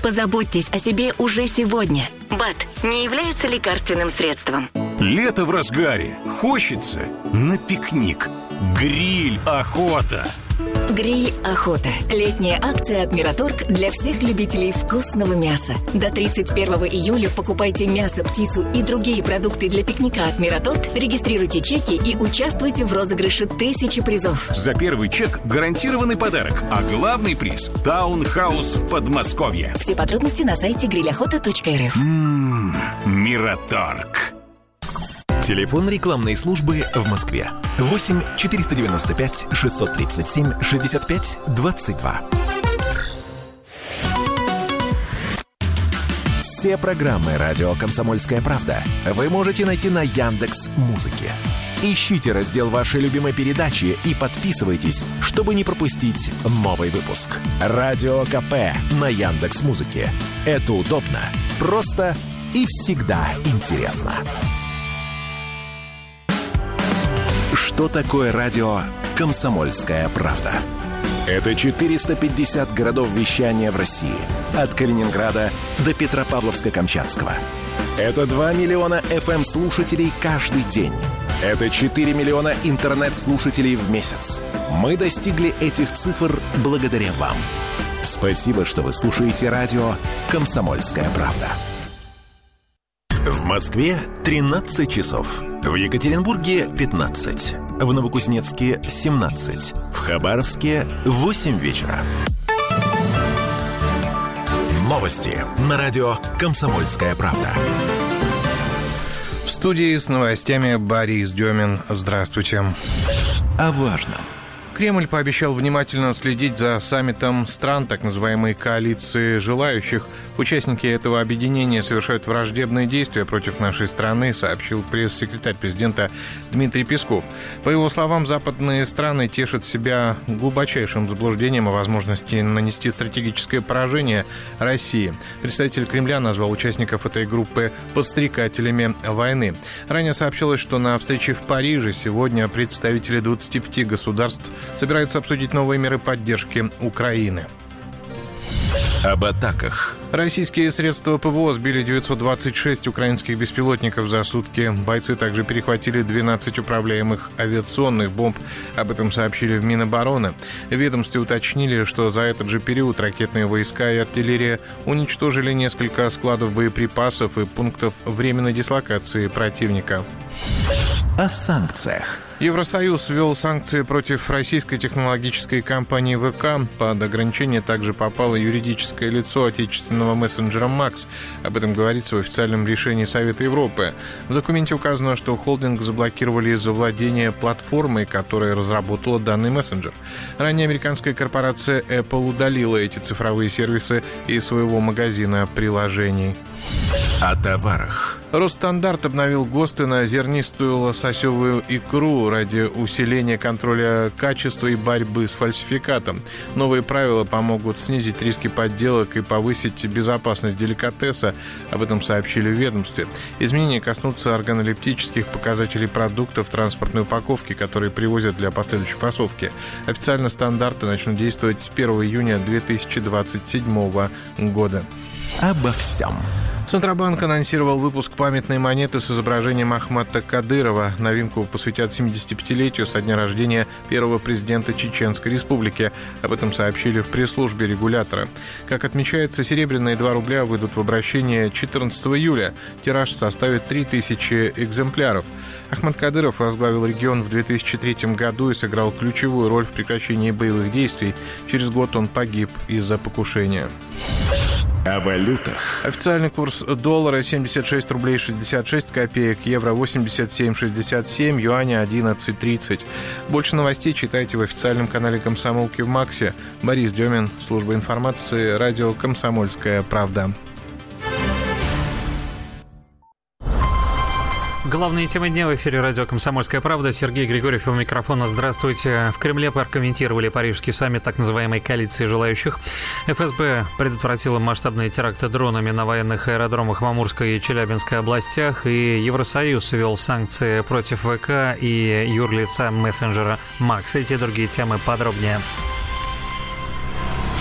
Позаботьтесь о себе уже сегодня. БАД не является лекарственным средством. Лето в разгаре. Хочется на пикник. Гриль охота. Гриль охота. Летняя акция от Мираторг для всех любителей вкусного мяса. До 31 июля покупайте мясо, птицу и другие продукты для пикника от Мираторг, регистрируйте чеки и участвуйте в розыгрыше 1000 призов. За первый чек гарантированный подарок, а главный приз – таунхаус в Подмосковье. Все подробности на сайте grillохота.рф. Мираторг. Телефон рекламной службы в Москве. 8 495 637 65 22. Все программы «Радио Комсомольская правда» вы можете найти на Яндекс.Музыке. Ищите раздел вашей любимой передачи и подписывайтесь, чтобы не пропустить новый выпуск. Радио КП на Яндекс.Музыке. Это удобно, просто и всегда интересно. Что такое радио «Комсомольская правда»? Это 450 городов вещания в России. От Калининграда до Петропавловска-Камчатского. Это 2 миллиона FM-слушателей каждый день. Это 4 миллиона интернет-слушателей в месяц. Мы достигли этих цифр благодаря вам. Спасибо, что вы слушаете радио «Комсомольская правда». В Москве 13 часов. В Екатеринбурге 15. В Новокузнецке 17. В Хабаровске 8 вечера. Новости на радио «Комсомольская правда». В студии с новостями Борис Демин. Здравствуйте. О важном. Кремль пообещал внимательно следить за саммитом стран так называемой коалиции желающих. Участники этого объединения совершают враждебные действия против нашей страны, сообщил пресс-секретарь президента Дмитрий Песков. По его словам, западные страны тешат себя глубочайшим заблуждением о возможности нанести стратегическое поражение России. Представитель Кремля назвал участников этой группы подстрекателями войны. Ранее сообщалось, что на встрече в Париже сегодня представители 25 государств собираются обсудить новые меры поддержки Украины. Об атаках. Российские средства ПВО сбили 926 украинских беспилотников за сутки. Бойцы также перехватили 12 управляемых авиационных бомб. Об этом сообщили в Минобороны. В ведомстве уточнили, что за этот же период ракетные войска и артиллерия уничтожили несколько складов боеприпасов и пунктов временной дислокации противника. О санкциях. Евросоюз ввел санкции против российской технологической компании ВК. Под ограничение также попало юридическое лицо отечественного мессенджера Макс. Об этом говорится в официальном решении Совета Европы. В документе указано, что холдинг заблокировали из-за владения платформой, которая разработала данный мессенджер. Ранее американская корпорация Apple удалила эти цифровые сервисы из своего магазина приложений. О товарах. Росстандарт обновил ГОСТы на зернистую лососевую икру ради усиления контроля качества и борьбы с фальсификатом. Новые правила помогут снизить риски подделок и повысить безопасность деликатеса. Об этом сообщили в ведомстве. Изменения коснутся органолептических показателей продуктов транспортной упаковки, которые привозят для последующей фасовки. Официально стандарты начнут действовать с 1 июня 2027 года. Обо всем. Центробанк анонсировал выпуск памятной монеты с изображением Ахмата Кадырова. Новинку посвятят 75-летию со дня рождения первого президента Чеченской Республики. Об этом сообщили в пресс-службе регулятора. Как отмечается, серебряные 2 рубля выйдут в обращение 14 июля. Тираж составит 3000 экземпляров. Ахмат Кадыров возглавил регион в 2003 году и сыграл ключевую роль в прекращении боевых действий. Через год он погиб из-за покушения. О валютах. Официальный курс доллара 76 рублей 66 копеек, евро 87,67, юаня 11,30. Больше новостей читайте в официальном канале «Комсомолки» в Максе. Борис Демин, служба информации, радио «Комсомольская правда». Главные темы дня в эфире радио «Комсомольская правда». Сергей Григорьев у микрофона. Здравствуйте. В Кремле прокомментировали парижский саммит так называемой коалиции желающих. ФСБ предотвратила масштабные теракты дронами на военных аэродромах в Амурской и Челябинской областях. И Евросоюз ввел санкции против ВК и юрлица мессенджера Макс. Эти и другие темы подробнее.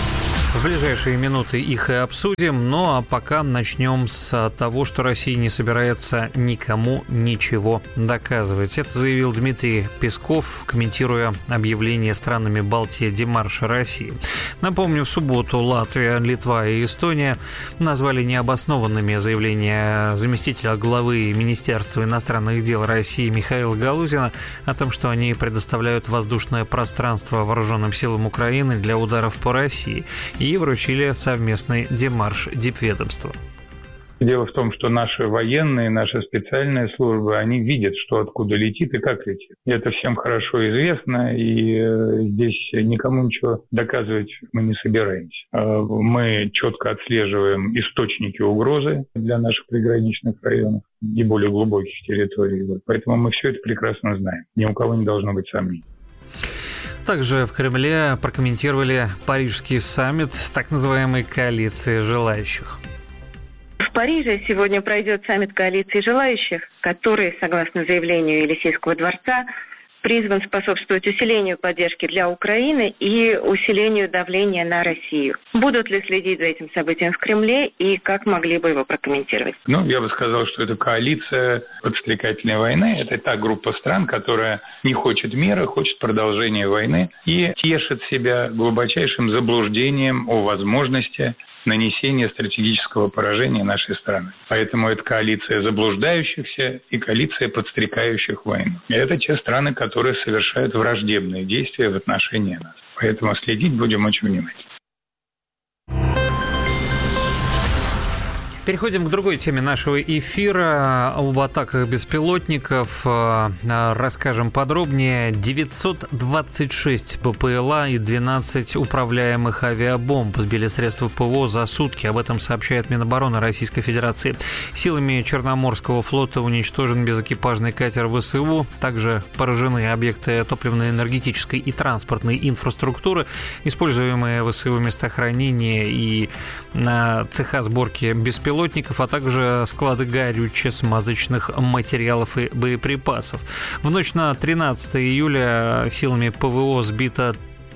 В ближайшие минуты их и обсудим, ну а пока начнем с того, что Россия не собирается никому ничего доказывать. Это заявил Дмитрий Песков, комментируя объявление странами Балтии демарша России. Напомню, в субботу Латвия, Литва и Эстония назвали необоснованными заявления заместителя главы Министерства иностранных дел России Михаила Галузина о том, что они предоставляют воздушное пространство вооруженным силам Украины для ударов по России, и вручили совместный демарш дипведомства. Дело в том, что наши военные, наши специальные службы, они видят, что откуда летит и как летит. И это всем хорошо известно, и здесь никому ничего доказывать мы не собираемся. Мы четко отслеживаем источники угрозы для наших приграничных районов и более глубоких территорий. Поэтому мы все это прекрасно знаем. Ни у кого не должно быть сомнений. Также в Кремле прокомментировали парижский саммит так называемой коалиции желающих. В Париже сегодня пройдет саммит коалиции желающих, который, согласно заявлению Елисейского дворца, призван способствовать усилению поддержки для Украины и усилению давления на Россию. Будут ли следить за этим событием в Кремле и как могли бы его прокомментировать? Я бы сказал, что это коалиция подстрекательной войны. Это та группа стран, которая не хочет мира, хочет продолжения войны и тешит себя глубочайшим заблуждением о возможности нанесения стратегического поражения нашей страны. Поэтому это коалиция заблуждающихся и коалиция подстрекающих войну. И это те страны, которые совершают враждебные действия в отношении нас. Поэтому следить будем очень внимательно. Переходим к другой теме нашего эфира. Об атаках беспилотников расскажем подробнее. 926 БПЛА и 12 управляемых авиабомб сбили средства ПВО за сутки. Об этом сообщает Минобороны Российской Федерации. Силами Черноморского флота уничтожен безэкипажный катер ВСУ. Также поражены объекты топливно-энергетической и транспортной инфраструктуры, используемые ВСУ в местах хранения и цеха сборки беспилотников, а также склады горюче-смазочных материалов и боеприпасов. В ночь на 13 июля силами ПВО сбито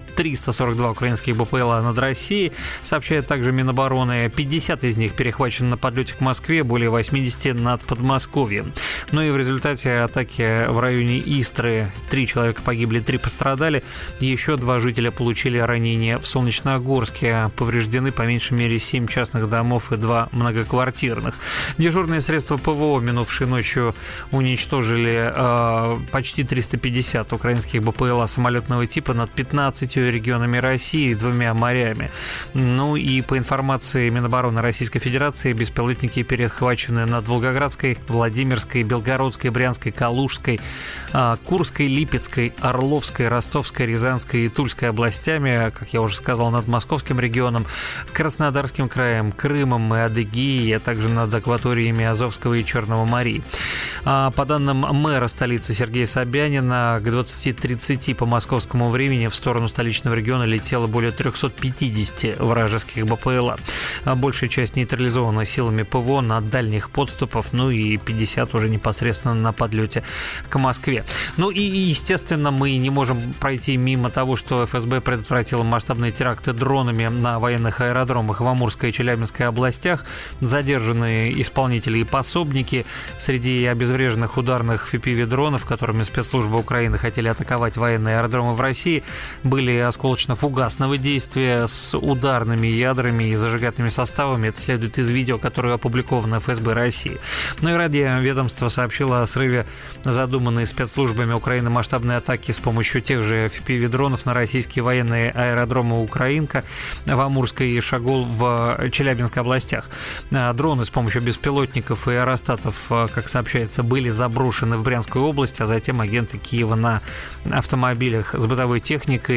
342 украинских БПЛА над Россией, сообщает также Минобороны. 50 из них перехвачены на подлете к Москве, более 80 над Подмосковьем. Ну и в результате атаки в районе Истры 3 человека погибли, 3 пострадали. Еще 2 жителя получили ранения в Солнечногорске. Повреждены по меньшей мере 7 частных домов и 2 многоквартирных. Дежурные средства ПВО минувшей ночью уничтожили почти 350 украинских БПЛА самолетного типа над 15 регионами России и 2 морями. Ну и по информации Минобороны Российской Федерации, беспилотники перехвачены над Волгоградской, Владимирской, Белгородской, Брянской, Калужской, Курской, Липецкой, Орловской, Ростовской, Рязанской и Тульской областями, как я уже сказал, над Московским регионом, Краснодарским краем, Крымом и Адыгеей, а также над акваториями Азовского и Черного морей. По данным мэра столицы Сергея Собянина, к 20:30 по московскому времени в сторону столичного региона летело более 350 вражеских БПЛА. Большая часть нейтрализована силами ПВО на дальних подступах, ну и 50 уже непосредственно на подлете к Москве. Ну и, естественно, мы не можем пройти мимо того, что ФСБ предотвратила масштабные теракты дронами на военных аэродромах в Амурской и Челябинской областях. Задержаны исполнители и пособники. Среди обезвреженных ударных FPV-дронов, которыми спецслужбы Украины хотели атаковать военные аэродромы в России, были осколочно-фугасного действия с ударными ядрами и зажигательными составами. Это следует из видео, которое опубликовано в ФСБ России. Ну и радиоведомство сообщило о срыве задуманной спецслужбами Украины масштабной атаки с помощью тех же FPV-дронов на российские военные аэродромы Украинка в Амурской и Шагол в Челябинской областях. Дроны с помощью беспилотников и аэростатов, как сообщается, были заброшены в Брянскую область, а затем агенты Киева на автомобилях с бытовой техникой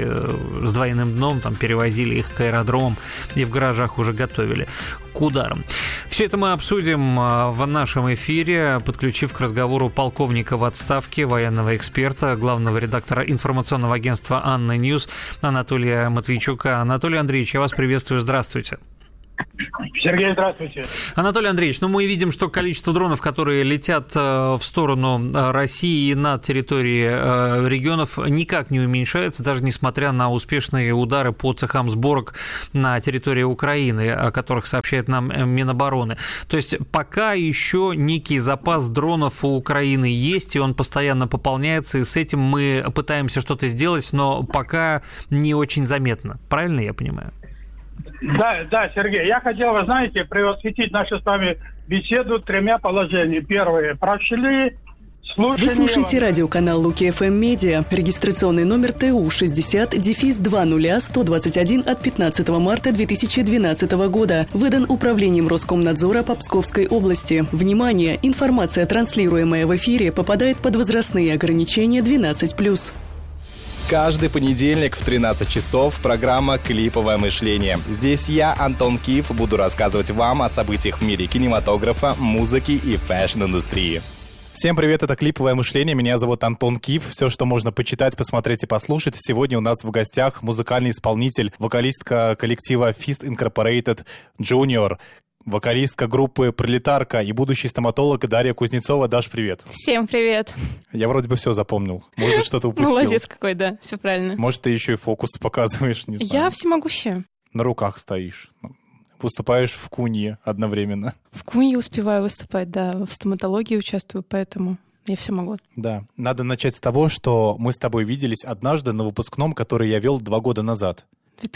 с двойным дном там перевозили их к аэродромам и в гаражах уже готовили к ударам. Все это мы обсудим в нашем эфире, подключив к разговору полковника в отставке, военного эксперта, главного редактора информационного агентства «Анна Ньюс» Анатолия Матвейчука. Анатолий Андреевич, я вас приветствую. Здравствуйте. Сергей, здравствуйте. Анатолий Андреевич, мы видим, что количество дронов, которые летят в сторону России и над территорией регионов, никак не уменьшается, даже несмотря на успешные удары по цехам сборок на территории Украины, о которых сообщает нам Минобороны. То есть пока еще некий запас дронов у Украины есть, и он постоянно пополняется, и с этим мы пытаемся что-то сделать, но пока не очень заметно. Правильно я понимаю? Да, Сергей, я хотел, вы знаете, превосхитить нашу с вами беседу 3 положениями. Первое. Прошли слушания... Вы слушаете радиоканал Луки ФМ Медиа. Регистрационный номер ТУ 60-200121 от 15 марта 2012 года. Выдан Управлением Роскомнадзора по Псковской области. Внимание! Информация, транслируемая в эфире, попадает под возрастные ограничения 12+. Каждый понедельник в 13 часов программа «Клиповое мышление». Здесь я, Антон Киев, буду рассказывать вам о событиях в мире кинематографа, музыки и фэшн-индустрии. Всем привет, это «Клиповое мышление». Меня зовут Антон Киев. Все, что можно почитать, посмотреть и послушать. Сегодня у нас в гостях музыкальный исполнитель, вокалистка коллектива Fist Incorporated Junior, вокалистка группы «Пролетарка» и будущий стоматолог Дарья Кузнецова. Даш, привет. Всем привет. Я вроде бы все запомнил. Может быть, что-то упустил. Молодец какой, да, все правильно. Может, ты еще и фокус показываешь, не знаю. Я всемогущая. На руках стоишь. Выступаешь в кунье одновременно. В кунье успеваю выступать, да. В стоматологии участвую, поэтому я все могу. Да. Надо начать с того, что мы с тобой виделись однажды на выпускном, который я вел 2 года назад.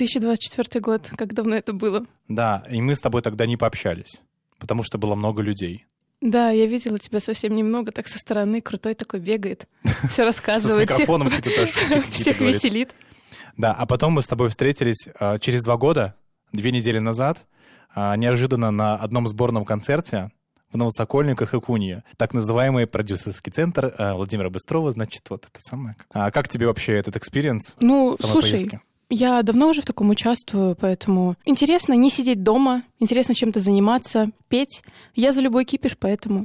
2024 год. Как давно это было? Да, и мы с тобой тогда не пообщались, потому что было много людей. Да, я видела тебя совсем немного, так со стороны, крутой такой бегает, все рассказывает. С микрофоном какие-то шутки. Всех веселит. Да, а потом мы с тобой встретились через 2 года, 2 недели назад, неожиданно на одном сборном концерте в Новосокольниках и Кунье. Так называемый продюсерский центр Владимира Быстрова, значит, вот это самое. А как тебе вообще этот экспириенс? Ну, слушай, я давно уже в таком участвую, поэтому интересно не сидеть дома, интересно чем-то заниматься, петь. Я за любой кипиш, поэтому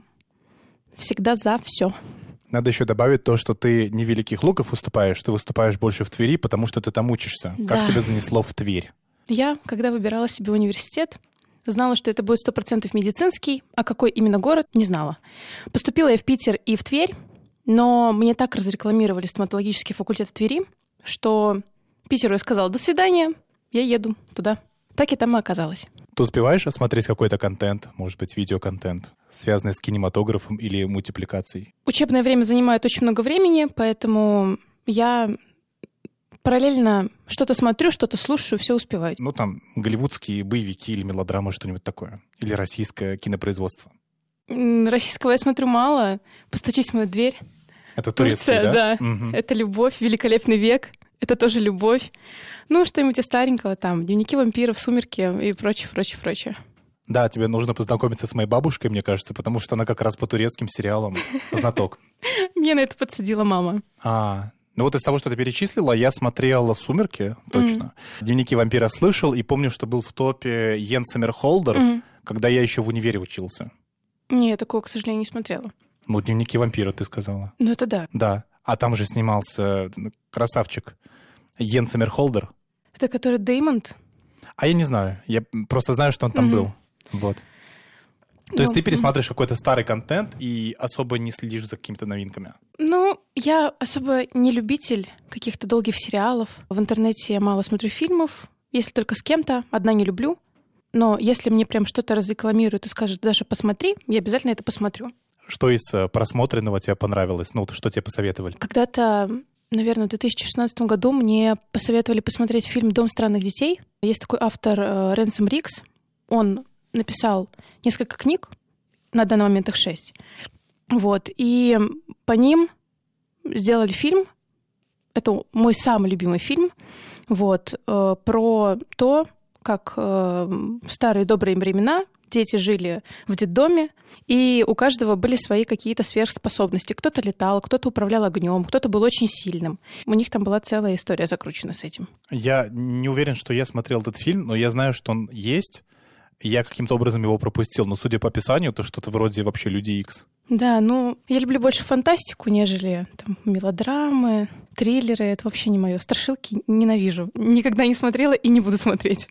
всегда за все. Надо еще добавить то, что ты не в Великих Луках выступаешь, ты выступаешь больше в Твери, потому что ты там учишься. Да. Как тебя занесло в Тверь? Я, когда выбирала себе университет, знала, что это будет 100% медицинский, а какой именно город, не знала. Поступила я в Питер и в Тверь, но мне так разрекламировали стоматологический факультет в Твери, что Питеру я сказала: до свидания, я еду туда. Так и там и оказалась. Ты успеваешь осмотреть какой-то контент, может быть, видеоконтент, связанный с кинематографом или мультипликацией? Учебное время занимает очень много времени, поэтому я параллельно что-то смотрю, что-то слушаю, все успеваю. Ну, там, голливудские боевики или мелодрамы, что-нибудь такое. Или российское кинопроизводство. Российского я смотрю мало. «Постучись в мою дверь». Это турецкий, Турция, да? Угу. Это «Любовь», «Великолепный век». Это тоже любовь. Ну, что-нибудь из старенького там. «Дневники вампиров», «Сумерки» и прочее. Да, тебе нужно познакомиться с моей бабушкой, мне кажется, потому что она как раз по турецким сериалам знаток. Меня на это подсадила мама. Ну вот из того, что ты перечислила, я смотрел «Сумерки», точно. «Дневники вампира» слышал, и помню, что был в топе Йен Сомерхолдер, когда я еще в универе учился. Нет, такого, к сожалению, не смотрела. Ну, «Дневники вампира» ты сказала. Ну, это да. Да. А там же снимался красавчик Йен Сомерхолдер. Это который Деймонд? А я не знаю. Я просто знаю, что он там был. Вот. То есть ты пересматриваешь какой-то старый контент и особо не следишь за какими-то новинками? Ну, я особо не любитель каких-то долгих сериалов. В интернете я мало смотрю фильмов. Если только с кем-то. Одна не люблю. Но если мне прям что-то разрекламируют и скажут: Даша, посмотри, я обязательно это посмотрю. Что из просмотренного тебе понравилось? Ну, что тебе посоветовали? Когда-то, наверное, в 2016 году мне посоветовали посмотреть фильм «Дом странных детей». Есть такой автор Рэнсом Рикс. Он написал несколько книг, на данный момент их 6. Вот. И по ним сделали фильм. Это мой самый любимый фильм. Вот. Про то, как в старые добрые времена дети жили в детдоме, и у каждого были свои какие-то сверхспособности. Кто-то летал, кто-то управлял огнем, кто-то был очень сильным. У них там была целая история закручена с этим. Я не уверен, что я смотрел этот фильм, но я знаю, что он есть. Я каким-то образом его пропустил, но судя по описанию, то что-то вроде вообще «Люди Икс». Да, ну, я люблю больше фантастику, нежели там мелодрамы, триллеры. Это вообще не мое. Страшилки ненавижу. Никогда не смотрела и не буду смотреть.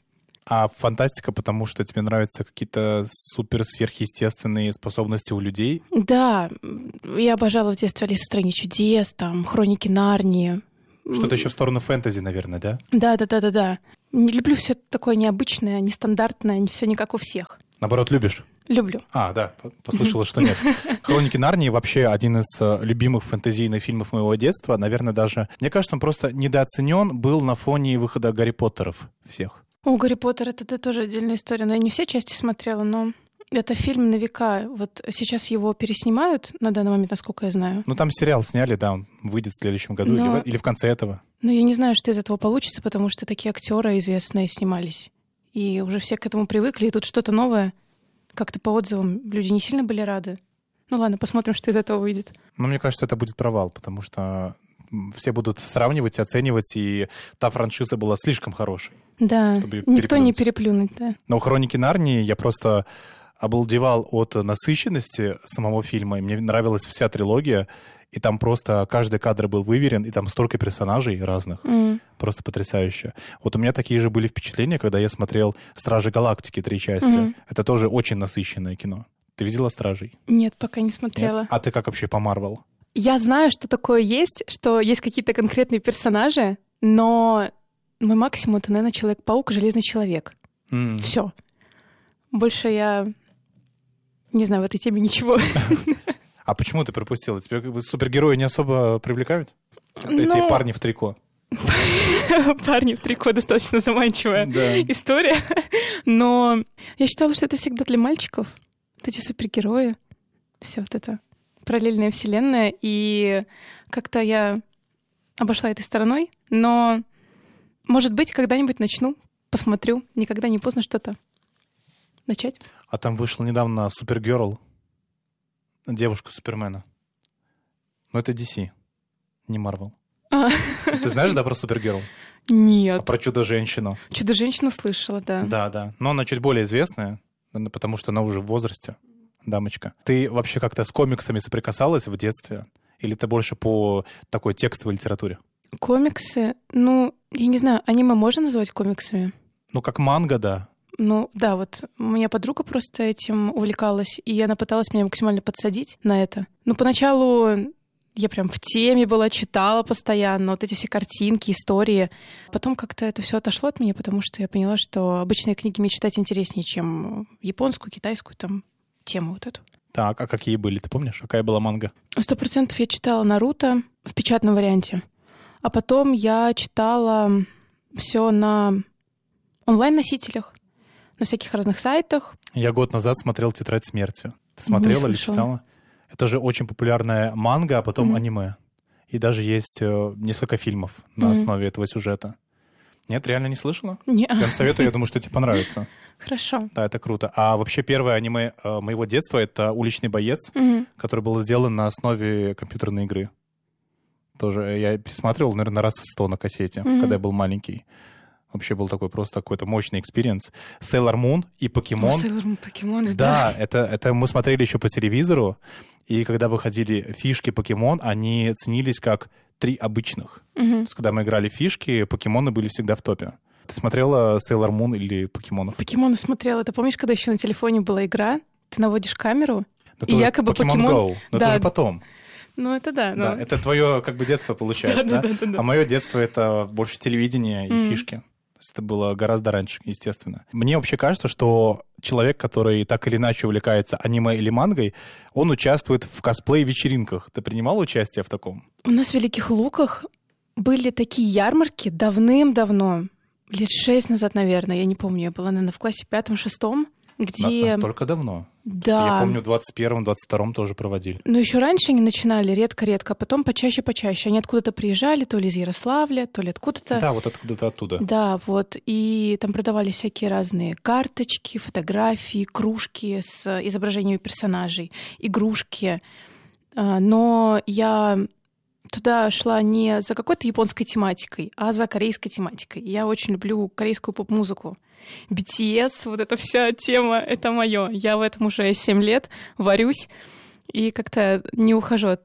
А фантастика, потому что тебе нравятся какие-то супер-сверхъестественные способности у людей? Да, я обожала в детстве «Алису в стране чудес», там, «Хроники Нарнии». Что-то еще в сторону фэнтези, наверное, да? Да. Не люблю все такое необычное, нестандартное, все не как у всех. Наоборот, любишь? Люблю. Да, послышала, что нет. «Хроники Нарнии» вообще один из любимых фэнтезийных фильмов моего детства. Наверное, даже, мне кажется, он просто недооценен был на фоне выхода «Гарри Поттеров» всех. «Гарри Поттер» — это тоже отдельная история. Но я не все части смотрела, но это фильм на века. Вот сейчас его переснимают на данный момент, насколько я знаю. Ну, там сериал сняли, да, он выйдет в следующем году или в конце этого. Но я не знаю, что из этого получится, потому что такие актеры известные снимались. И уже все к этому привыкли, и тут что-то новое. Как-то по отзывам люди не сильно были рады. Ну ладно, посмотрим, что из этого выйдет. Ну, мне кажется, это будет провал, потому что все будут сравнивать, оценивать, и та франшиза была слишком хорошей. Да, никто не переплюнуть, да. Но «Хроники Нарнии» я просто обалдевал от насыщенности самого фильма, и мне нравилась вся трилогия, и там просто каждый кадр был выверен, и там столько персонажей разных. Просто потрясающе. Вот у меня такие же были впечатления, когда я смотрел «Стражи Галактики» 3 части. Это тоже очень насыщенное кино. Ты видела «Стражей»? Нет, пока не смотрела. Нет? А ты как вообще по Марвел? Я знаю, что такое есть, что есть какие-то конкретные персонажи, но мой максимум — это, наверное, Человек-паук и Железный человек. Все. Больше я не знаю в этой теме ничего. А почему ты пропустила? Тебя как бы супергерои не особо привлекают? Эти парни в трико. Парни в трико — достаточно заманчивая история. Но я считала, что это всегда для мальчиков. Вот эти супергерои. Все вот это. Параллельная вселенная. И как-то я обошла этой стороной. Но, может быть, когда-нибудь начну, посмотрю. Никогда не поздно что-то начать. А там вышла недавно Супергерл. Девушка Супермена. Но это DC, не Marvel. Ты знаешь, да, про Супергерл? Нет. А про Чудо-женщину? Чудо-женщину слышала, да. Да. Но она чуть более известная, потому что она уже в возрасте, дамочка. Ты вообще как-то с комиксами соприкасалась в детстве? Или ты больше по такой текстовой литературе? Комиксы? Ну, я не знаю, аниме можно назвать комиксами? Ну, как манга, да. Ну, да, вот у меня подруга просто этим увлекалась, и она пыталась меня максимально подсадить на это. Ну, поначалу я прям в теме была, читала постоянно, вот эти все картинки, истории. Потом как-то это все отошло от меня, потому что я поняла, что обычные книги мне читать интереснее, чем японскую, китайскую там тему вот эту. Так, а какие были, ты помнишь? Какая была манга? 100% я читала «Наруто» в печатном варианте. А потом я читала все на онлайн-носителях, на всяких разных сайтах. Я год назад смотрел «Тетрадь смерти». Ты смотрела или читала? Это же очень популярная манга, а потом аниме. И даже есть несколько фильмов на основе этого сюжета. Нет, реально не слышала? Нет. Прям советую, я думаю, что тебе понравится. Хорошо. Да, это круто. А вообще первое аниме моего детства — это «Уличный боец», который был сделан на основе компьютерной игры. Тоже я пересматривал, наверное, раз 100 на кассете, когда я был маленький. Вообще был такой просто какой-то мощный экспириенс. Sailor Moon и Покемон. Sailor Moon, Покемоны, да. Это мы смотрели еще по телевизору, и когда выходили фишки Покемон, они ценились как 3 обычных. То есть, когда мы играли в фишки, покемоны были всегда в топе. Ты смотрела Sailor Moon или Покемонов? Покемоны смотрела. Ты помнишь, когда еще на телефоне была игра, ты наводишь камеру, и якобы Покемон Go. Но это уже потом. Ну, это да. Да, это твое как бы детство получается, да? А мое детство — это больше телевидение и фишки. Это было гораздо раньше, естественно. Мне вообще кажется, что человек, который так или иначе увлекается аниме или мангой, он участвует в косплей-вечеринках. Ты принимал участие в таком? У нас в Великих Луках были такие ярмарки давным-давно, лет 6 назад, наверное, я не помню, я была, наверное, в классе 5-6, где... Настолько давно? Да. Я помню, в 21-м, 22-м тоже проводили. Но еще раньше они начинали редко-редко, а потом почаще. Они откуда-то приезжали, то ли из Ярославля, то ли откуда-то. Да, вот откуда-то оттуда. Да, вот. И там продавались всякие разные карточки, фотографии, кружки с изображениями персонажей, игрушки. Но я туда шла не за какой-то японской тематикой, а за корейской тематикой. Я очень люблю корейскую поп-музыку. BTS, вот эта вся тема, это мое. Я в этом уже 7 лет варюсь и как-то не ухожу оттуда.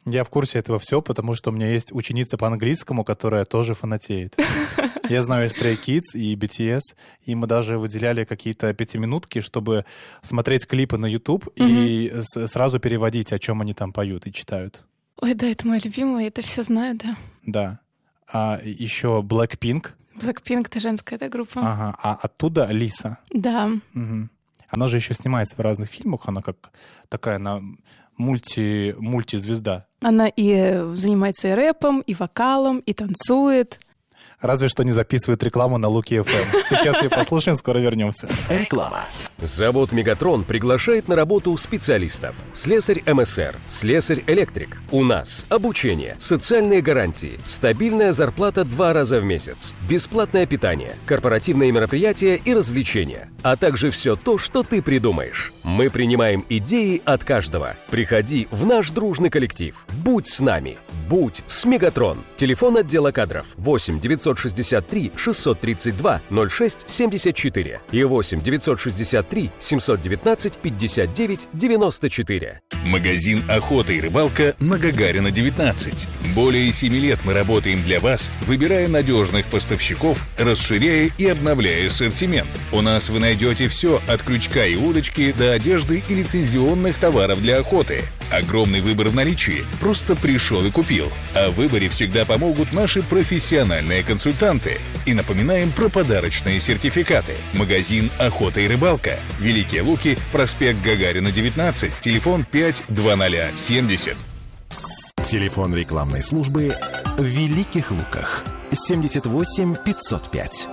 Я в курсе этого всего, потому что у меня есть ученица по английскому, которая тоже фанатеет. Я знаю Stray Kids и BTS, и мы даже выделяли какие-то 5-минутки, чтобы смотреть клипы на YouTube и сразу переводить, о чем они там поют и читают. Ой, да, это мой любимый, я это все знаю, да. Да. А еще Blackpink. Blackpink — это женская, да, группа. Ага. А оттуда Лиса. Да. Угу. Она же еще снимается в разных фильмах, она как такая мультизвезда. Она и занимается и рэпом, и вокалом, и танцует. Разве что не записывает рекламу на Луки FM. Сейчас ее послушаем, скоро вернемся. Реклама. Завод «Мегатрон» приглашает на работу специалистов. Слесарь МСР, слесарь-электрик. У нас обучение, социальные гарантии, стабильная зарплата 2 раза в месяц, бесплатное питание, корпоративные мероприятия и развлечения, а также все то, что ты придумаешь. Мы принимаем идеи от каждого. Приходи в наш дружный коллектив. Будь с нами. Будь с «Мегатрон». Телефон отдела кадров 8 963 632 06 74 и 8 963 719 59 94. Магазин «Охота и рыбалка» на Гагарина, 19. Более 7 лет мы работаем для вас, выбирая надежных поставщиков, расширяя и обновляя ассортимент. У нас вы найдете все от крючка и удочки до одежды и лицензионных товаров для охоты. Огромный выбор в наличии. Просто пришел и купил. А в выборе всегда помогут наши профессиональные консультанты. И напоминаем про подарочные сертификаты. Магазин «Охота и рыбалка». Великие Луки, проспект Гагарина, 19. Телефон 52070. Телефон рекламной службы в Великих Луках. 78 505.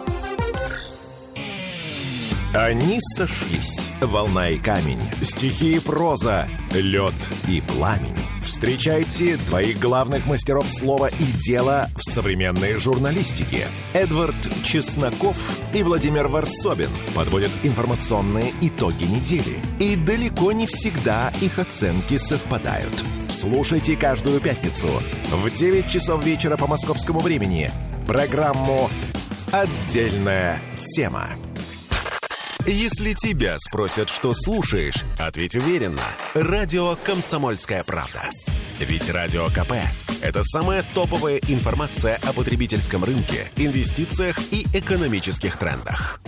Они сошлись. Волна и камень, стихи и проза, лед и пламень. Встречайте двоих главных мастеров слова и дела в современной журналистике. Эдвард Чесноков и Владимир Варсобин подводят информационные итоги недели. И далеко не всегда их оценки совпадают. Слушайте каждую пятницу в 9 часов вечера по московскому времени программу «Отдельная тема». Если тебя спросят, что слушаешь, ответь уверенно. Радио «Комсомольская правда». Ведь Радио КП – это самая топовая информация о потребительском рынке, инвестициях и экономических трендах.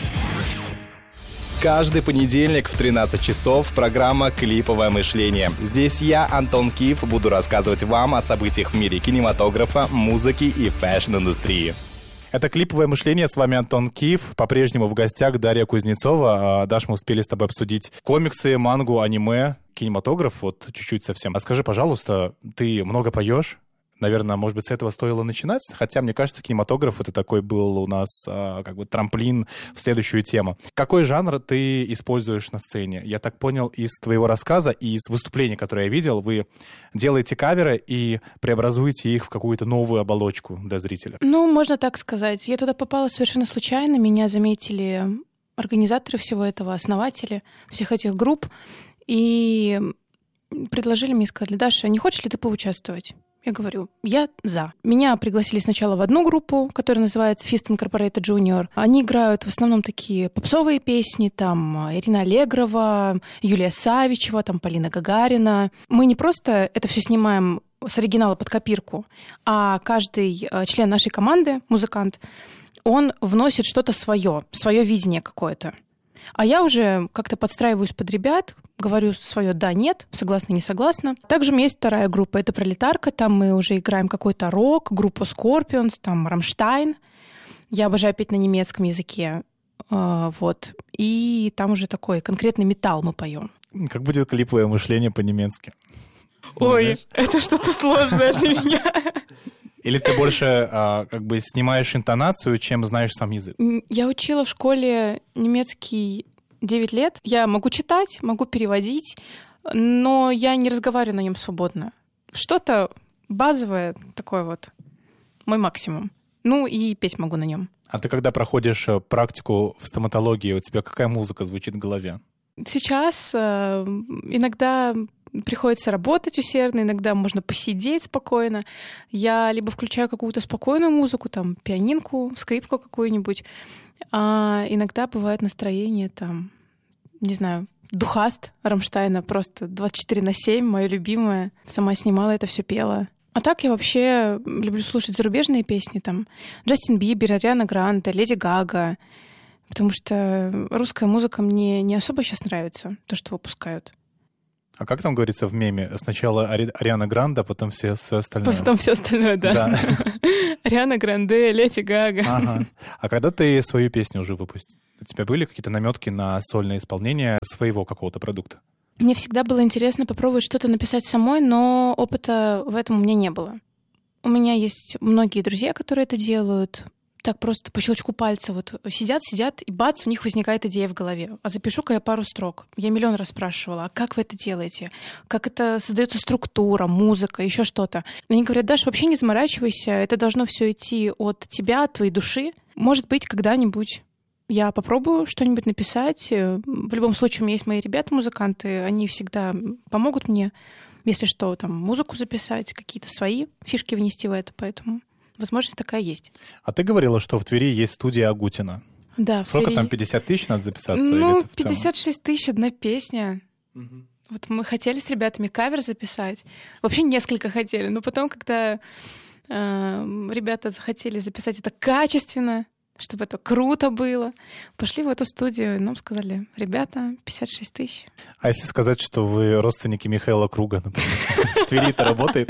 Каждый понедельник в 13 часов программа «Клиповое мышление». Здесь я, Антон Киев, буду рассказывать вам о событиях в мире кинематографа, музыки и фэшн-индустрии. Это «Клиповое мышление». С вами Антон Киев. По-прежнему в гостях Дарья Кузнецова. Даш, мы успели с тобой обсудить комиксы, мангу, аниме, кинематограф. Вот чуть-чуть совсем. А скажи, пожалуйста, ты много поешь? Наверное, может быть, с этого стоило начинать. Хотя, мне кажется, кинематограф — это такой был у нас как бы трамплин в следующую тему. Какой жанр ты используешь на сцене? Я так понял из твоего рассказа и из выступлений, которые я видел, вы делаете каверы и преобразуете их в какую-то новую оболочку для зрителя. Ну, можно так сказать. Я туда попала совершенно случайно. Меня заметили организаторы всего этого, основатели всех этих групп. И предложили мне, сказали: Даша, не хочешь ли ты поучаствовать? Я говорю, я за. Меня пригласили сначала в одну группу, которая называется Fist Incorporated Junior. Они играют в основном такие попсовые песни, там Ирина Аллегрова, Юлия Савичева, там Полина Гагарина. Мы не просто это все снимаем с оригинала под копирку, а каждый член нашей команды, музыкант, он вносит что-то свое видение какое-то. А я уже как-то подстраиваюсь под ребят, говорю свое «да», «нет», «согласна», «не согласна». Также у меня есть вторая группа, это «Пролетарка», там мы уже играем какой-то рок, группу Scorpions, там «Рамштайн». Я обожаю петь на немецком языке, вот. И там уже такой конкретный металл мы поем. Как будет клиповое мышление по-немецки? Ой, это что-то сложное для меня. Или ты больше как бы снимаешь интонацию, чем знаешь сам язык? Я учила в школе немецкий 9 лет. Я могу читать, могу переводить, но я не разговариваю на нем свободно. Что-то базовое такое вот, мой максимум. Ну и петь могу на нем. А ты когда проходишь практику в стоматологии, у тебя какая музыка звучит в голове? Сейчас иногда приходится работать усердно, иногда можно посидеть спокойно. Я либо включаю какую-то спокойную музыку, там, пианинку, скрипку какую-нибудь, а иногда бывает настроение там не знаю, Духаст Рамштайна, просто 24/7, мое любимое. Сама снимала это, все пела. А так я вообще люблю слушать зарубежные песни, там, Джастин Бибер, Ариана Гранде, Леди Гага, потому что русская музыка мне не особо сейчас нравится, то, что выпускают. А как там говорится в меме? Сначала Ариана Гранде, а потом все остальное. Потом все остальное, да. Ариана Гранде, Леди Гага. Ага. А когда ты свою песню уже выпустил? У тебя были какие-то наметки на сольное исполнение своего какого-то продукта? Мне всегда было интересно попробовать что-то написать самой, но опыта в этом у меня не было. У меня есть многие друзья, которые это делают. Так просто по щелчку пальца вот сидят, и бац, у них возникает идея в голове. А запишу-ка я пару строк. Я миллион раз спрашивала, а как вы это делаете? Как это создается структура, музыка, еще что-то? Они говорят, Даш, вообще не заморачивайся, это должно все идти от тебя, от твоей души. Может быть, когда-нибудь я попробую что-нибудь написать. В любом случае, у меня есть мои ребята-музыканты, они всегда помогут мне, если что, там, музыку записать, какие-то свои фишки внести в это, поэтому возможность такая есть. А ты говорила, что в Твери есть студия Агутина. Да, в Сколько Твери. Там, 50 тысяч надо записаться? Ну, или 56 тысяч одна песня. Вот мы хотели с ребятами кавер записать. Вообще несколько хотели, но потом, когда ребята захотели записать это качественно, чтобы это круто было, пошли в эту студию, и нам сказали, ребята, 56 тысяч. А если сказать, что вы родственники Михаила Круга, например? В Твери это работает?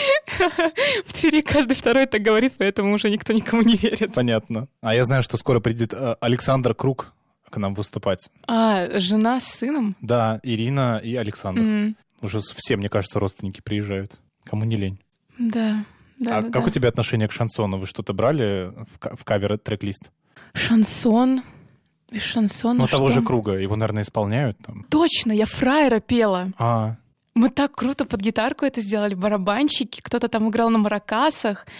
В Твери каждый второй так говорит, поэтому уже никто никому не верит. Понятно. А я знаю, что скоро придет Александр Круг к нам выступать. А, жена с сыном? Да, Ирина и Александр. Уже все, мне кажется, родственники приезжают. Кому не лень. Да. А как у тебя отношение к шансону? Вы что-то брали в кавер-трек-лист? Шансон? Из шансона Ну, того же Круга. Его, наверное, исполняют там. Точно, я фраера пела. А. Мы так круто под гитарку это сделали, барабанщики. Кто-то там играл на маракасах,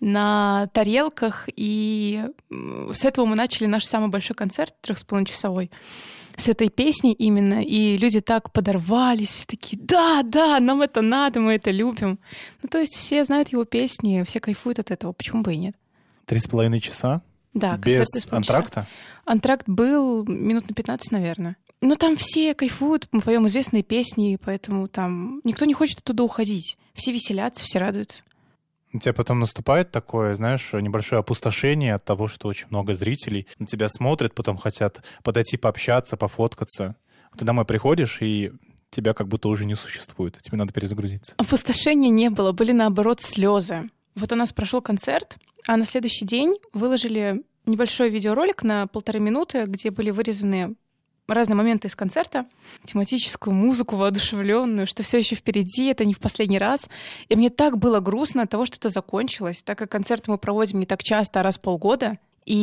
на тарелках. И с этого мы начали наш самый большой концерт, 3,5-часовой. С этой песней именно, и люди так подорвались, все такие, да, нам это надо, мы это любим. Ну, то есть все знают его песни, все кайфуют от этого, почему бы и нет. 3,5 часа? Да. Без антракта? Антракт был минут на 15, наверное. Но там все кайфуют, мы поем известные песни, поэтому там никто не хочет оттуда уходить. Все веселятся, все радуются. У тебя потом наступает такое, знаешь, небольшое опустошение от того, что очень много зрителей на тебя смотрят, потом хотят подойти пообщаться, пофоткаться. Ты домой приходишь, и тебя как будто уже не существует, тебе надо перезагрузиться. Опустошения не было, были, наоборот, слезы. Вот у нас прошел концерт, а на следующий день выложили небольшой видеоролик на 1,5 минуты, где были вырезаны разные моменты из концерта, тематическую музыку воодушевленную, что все еще впереди, это не в последний раз. И мне так было грустно от того, что это закончилось, так как концерты мы проводим не так часто, а раз в полгода,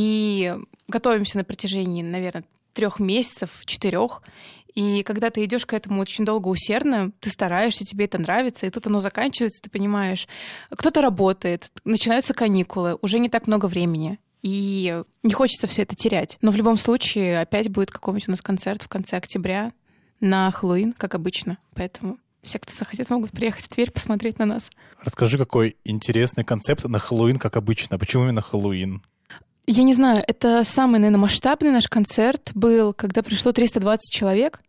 и готовимся на протяжении, наверное, 3 месяцев, 4. И когда ты идешь к этому очень долго, усердно, ты стараешься, тебе это нравится, и тут оно заканчивается, ты понимаешь, кто-то работает, начинаются каникулы, уже не так много времени. И не хочется все это терять. Но в любом случае опять будет какой-нибудь у нас концерт в конце октября на Хэллоуин, как обычно. Поэтому все, кто захотят, могут приехать в Тверь посмотреть на нас. Расскажи, какой интересный концепт на Хэллоуин, как обычно. Почему именно Хэллоуин? Я не знаю, это самый, наверное, масштабный наш концерт был, когда пришло 320 человек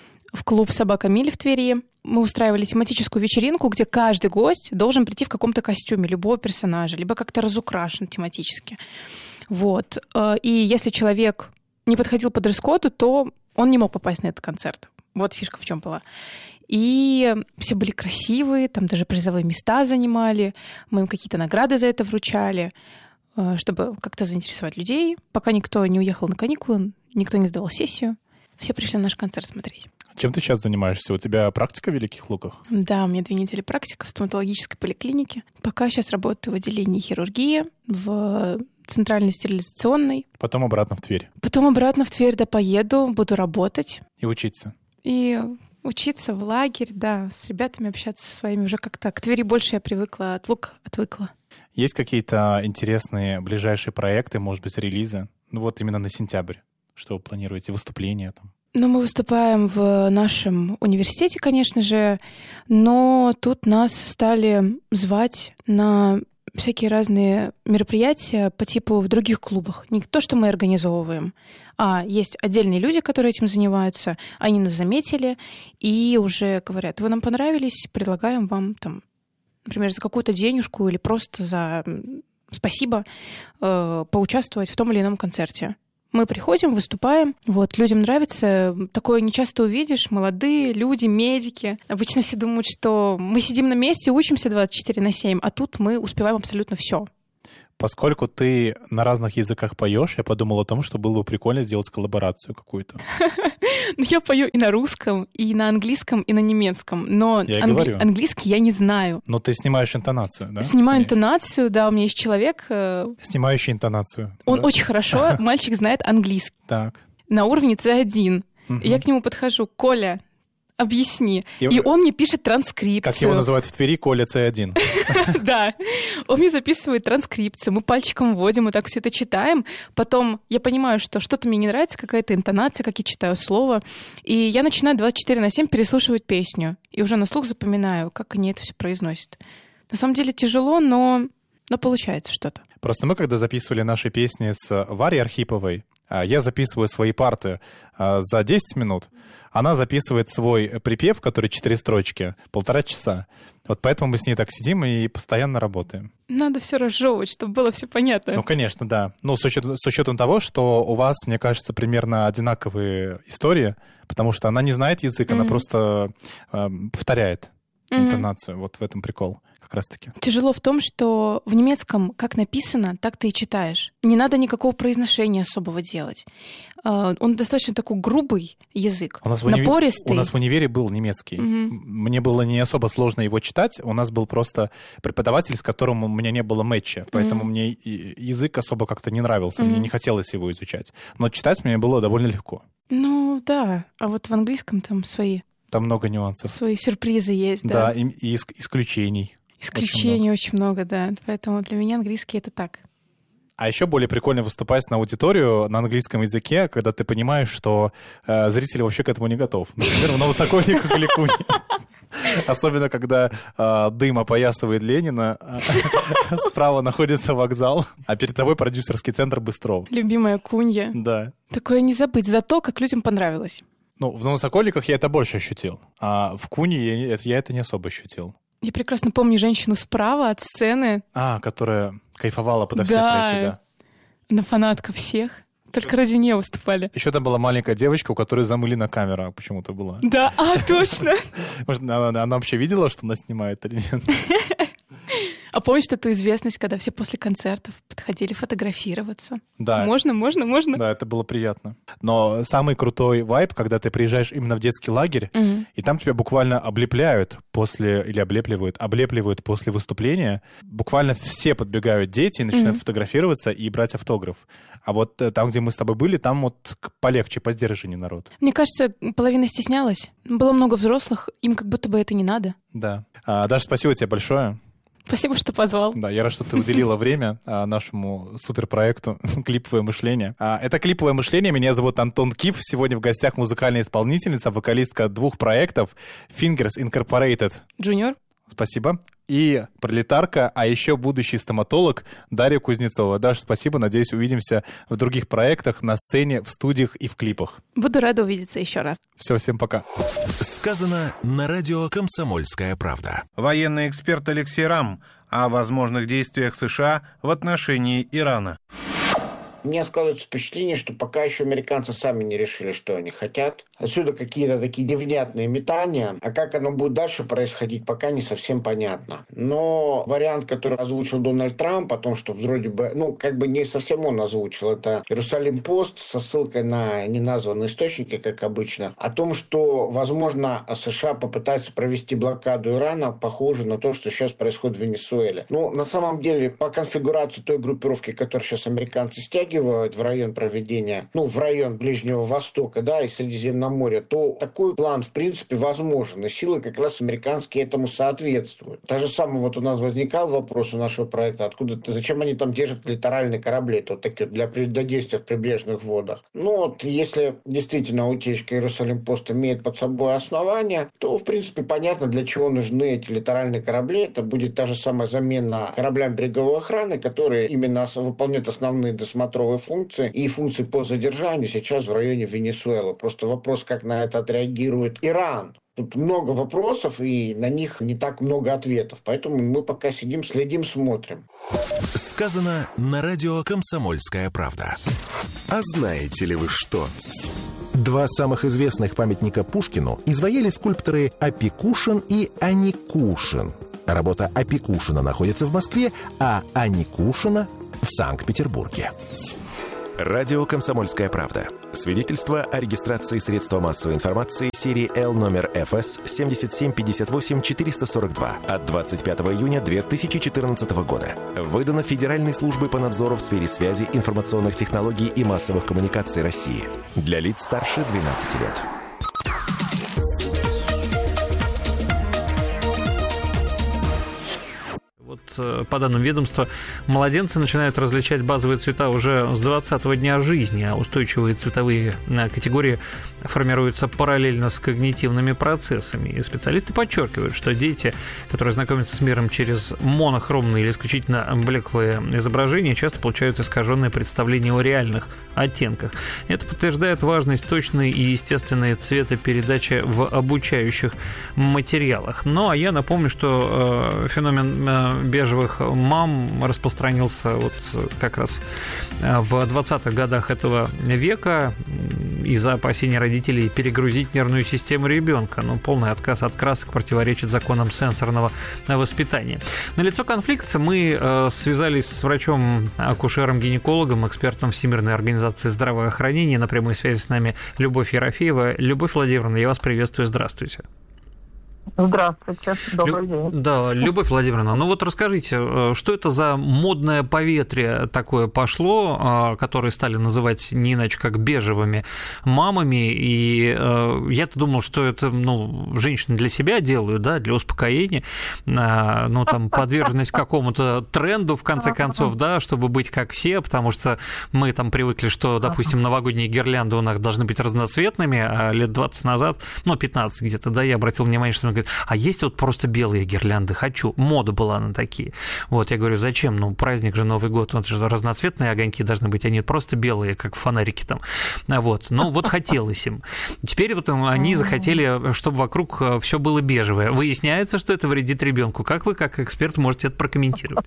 в клуб «Собака Милли» в Твери. Мы устраивали тематическую вечеринку, где каждый гость должен прийти в каком-то костюме любого персонажа, либо как-то разукрашен тематически. Вот. И если человек не подходил по дресс-коду, то он не мог попасть на этот концерт. Вот фишка в чем была. И все были красивые, там даже призовые места занимали, мы им какие-то награды за это вручали, чтобы как-то заинтересовать людей. Пока никто не уехал на каникулы, никто не сдавал сессию, все пришли на наш концерт смотреть. Чем ты сейчас занимаешься? У тебя практика в Великих Луках? Да, у меня 2 недели практика в стоматологической поликлинике. Пока сейчас работаю в отделении хирургии, в центральной стерилизационной. Потом обратно в Тверь? Потом обратно в Тверь, да, поеду, буду работать. И учиться? И учиться в лагерь, да, с ребятами общаться со своими. Уже как-то к Твери больше я привыкла, от Лук отвыкла. Есть какие-то интересные ближайшие проекты, может быть, релизы? Ну вот именно на сентябрь. Что вы планируете? Выступления там? Ну, мы выступаем в нашем университете, конечно же, но тут нас стали звать на всякие разные мероприятия по типу в других клубах. Не то, что мы организовываем, а есть отдельные люди, которые этим занимаются, они нас заметили и уже говорят: вы нам понравились, предлагаем вам, там, например, за какую-то денежку или просто за спасибо поучаствовать в том или ином концерте. Мы приходим, выступаем, вот, людям нравится. Такое не часто увидишь. Молодые люди, медики. Обычно все думают, что мы сидим на месте, учимся 24/7, а тут мы успеваем абсолютно все. Поскольку ты на разных языках поешь, я подумал о том, что было бы прикольно сделать коллаборацию какую-то. Я пою и на русском, и на английском, и на немецком. Но английский я не знаю. Но ты снимаешь интонацию, да? Снимаю интонацию, да. У меня есть человек... Снимающий интонацию. Он очень хорошо, мальчик знает английский. Так. На уровне C1. Я к нему подхожу: Коля, объясни. И он мне пишет транскрипцию. Как его называют в Твери, Коля C1. Да. Он мне записывает транскрипцию, мы пальчиком вводим, мы так все это читаем. Потом я понимаю, что что-то мне не нравится, какая-то интонация, как я читаю слово. И я начинаю 24/7 переслушивать песню. И уже на слух запоминаю, как они это все произносят. На самом деле тяжело, но получается что-то. Просто мы, когда записывали наши песни с Варей Архиповой, я записываю свои парты за 10 минут, она записывает свой припев, который 4 строчки, 1,5 часа. Вот поэтому мы с ней так сидим и постоянно работаем. Надо все разжевывать, чтобы было все понятно. Ну, конечно, да. Ну, с учетом того, что у вас, мне кажется, примерно одинаковые истории, потому что она не знает язык, она просто повторяет интонацию. Вот в этом прикол. Как раз-таки. Тяжело в том, что в немецком как написано, так ты и читаешь. Не надо никакого произношения особого делать. Он достаточно такой грубый язык, напористый. У нас в универе был немецкий. Мне было не особо сложно его читать. У нас был просто преподаватель, с которым у меня не было мэтча. Поэтому мне язык особо как-то не нравился. Мне не хотелось его изучать. Но читать мне было довольно легко. Ну да, а вот в английском там свои... Там много нюансов. Свои сюрпризы есть, да. Да, и исключений. Исключений очень много, да. Поэтому для меня английский — это так. А еще более прикольно выступать на аудиторию на английском языке, когда ты понимаешь, что зритель вообще к этому не готов. Например, в Новосокольниках или Куне. Особенно, когда дым опоясывает Ленина, справа находится вокзал, а перед тобой продюсерский центр Быстров. Любимая Кунья. Да. Такое не забыть за то, как людям понравилось. Ну, в Новосокольниках я это больше ощутил, а в Куне я это не особо ощутил. Я прекрасно помню женщину справа от сцены. Которая кайфовала подо все треки, да. Она фанатка всех. Только ради нее выступали. Еще там была маленькая девочка, у которой замылена камера почему-то была. Да, точно. Может, она вообще видела, что она снимает или нет? А помнишь эту известность, когда все после концертов подходили фотографироваться? Да. Можно? Да, это было приятно. Но самый крутой вайб, когда ты приезжаешь именно в детский лагерь, и там тебя буквально облепляют облепливают после выступления. Буквально все подбегают дети, начинают фотографироваться и брать автограф. А вот там, где мы с тобой были, там вот полегче, поздержаннее народ. Мне кажется, половина стеснялась. Было много взрослых, им как будто бы это не надо. Да. Даша, спасибо тебе большое. Спасибо, что позвал. Да, я рад, что ты уделила время нашему суперпроекту «Клиповое мышление». Это «Клиповое мышление». Меня зовут Антон Киф. Сегодня в гостях музыкальная исполнительница, вокалистка 2 проектов Fingers Incorporated. Junior. Спасибо. И пролетарка, а еще будущий стоматолог Дарья Кузнецова. Даша, спасибо. Надеюсь, увидимся в других проектах, на сцене, в студиях и в клипах. Буду рада увидеться еще раз. Все, всем пока. Сказано на радио «Комсомольская правда». Военный эксперт Алексей Рам о возможных действиях США в отношении Ирана. У меня складывается впечатление, что пока еще американцы сами не решили, что они хотят. Отсюда какие-то такие невнятные метания. А как оно будет дальше происходить, пока не совсем понятно. Но вариант, который озвучил Дональд Трамп, о том, что вроде бы, не совсем он озвучил, это Иерусалим-Пост со ссылкой на неназванные источники, как обычно, о том, что, возможно, США попытаются провести блокаду Ирана, похоже на то, что сейчас происходит в Венесуэле. На самом деле, по конфигурации той группировки, которую сейчас американцы стягивают, притягивают в район проведения, в район Ближнего Востока, да, и Средиземноморья, то такой план, в принципе, возможен. И силы как раз американские этому соответствуют. Так же самое у нас возникал вопрос у нашего проекта, зачем они там держат литеральные корабли, такие для действия в прибрежных водах. Если действительно утечка Иерусалим-Пост имеет под собой основания, то, в принципе, понятно, для чего нужны эти литеральные корабли. Это будет та же самая замена кораблям береговой охраны, которые именно выполняют основные досмотровые функции и функции по задержанию сейчас в районе Венесуэлы. Просто вопрос, как на это отреагирует Иран. Тут много вопросов, и на них не так много ответов. Поэтому мы пока сидим, следим, смотрим. Сказано на радио «Комсомольская правда». А знаете ли вы что? 2 самых известных памятника Пушкину изваяли скульпторы Опекушин и Аникушин. Работа Опекушина находится в Москве, а Аникушина в Санкт-Петербурге. Радио «Комсомольская правда». Свидетельство о регистрации средства массовой информации серии L номер ФС 7758-442 от 25 июня 2014 года. Выдано Федеральной службой по надзору в сфере связи, информационных технологий и массовых коммуникаций России. Для лиц старше 12 лет. По данным ведомства, младенцы начинают различать базовые цвета уже с 20-го дня жизни, а устойчивые цветовые категории формируются параллельно с когнитивными процессами. И специалисты подчеркивают, что дети, которые знакомятся с миром через монохромные или исключительно блеклые изображения, часто получают искаженное представление о реальных оттенках. Это подтверждает важность точной и естественной цветопередачи в обучающих материалах. Ну, а я напомню, что феномен бежевых мам распространился как раз в 20-х годах этого века из-за опасений родителей перегрузить нервную систему ребенка. Полный отказ от красок противоречит законам сенсорного воспитания. Налицо конфликт. Мы связались с врачом-акушером-гинекологом, экспертом Всемирной организации здравоохранения. На прямой связи с нами Любовь Ерофеева. Любовь Владимировна, я вас приветствую. Здравствуйте. Здравствуйте, добрый день. Да, Любовь Владимировна, расскажите, что это за модное поветрие такое пошло, которое стали называть не иначе как бежевыми мамами, и я-то думал, что это, женщины для себя делают, да, для успокоения, подверженность какому-то тренду, в конце концов, да, чтобы быть как все, потому что мы там привыкли, что, допустим, новогодние гирлянды у нас должны быть разноцветными, а лет 20 назад, 15 где-то, да, я обратил внимание, что говорит, а есть просто белые гирлянды, хочу. Мода была на такие. Я говорю, зачем? Праздник же, Новый год, разноцветные огоньки должны быть, они просто белые, как фонарики там. Хотелось им. Теперь они захотели, чтобы вокруг все было бежевое. Выясняется, что это вредит ребенку. Как вы, как эксперт, можете это прокомментировать?